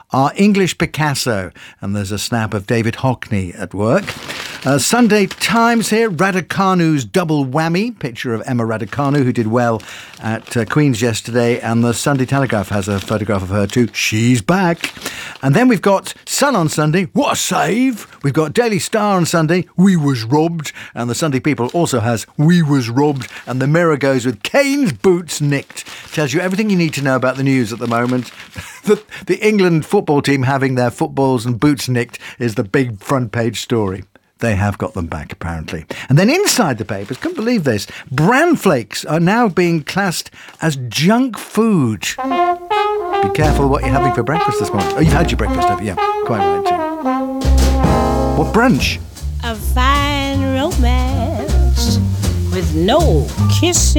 are English Picasso, and there's a snap of David Hockney at work. Sunday Times here, Raducanu's double whammy, picture of Emma Raducanu, who did well at Queen's yesterday, and the Sunday Telegraph has a photograph of her too. She's back. And then we've got Sun on Sunday, what a save. We've got Daily Star on Sunday, we was robbed, and the Sunday People also has we was robbed, and the Mirror goes with Kane's boots nicked. Tells you everything you need to know about the news at the moment. The England football team having their footballs and boots nicked is the big front page story. They have got them back, apparently. And then inside the papers, couldn't believe this, bran flakes are now being classed as junk food. Be careful what you're having for breakfast this morning. Oh, you've had your breakfast, have you? Yeah, quite right too. What brunch? A fine romance with no kissing.